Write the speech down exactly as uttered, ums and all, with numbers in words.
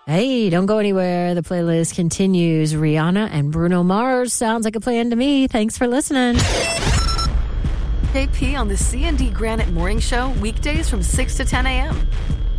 Hey, don't go anywhere. The playlist continues. Rihanna and Bruno Mars sounds like a plan to me. Thanks for listening. J P on the C and D Granite Morning Show, weekdays from six to ten a.m.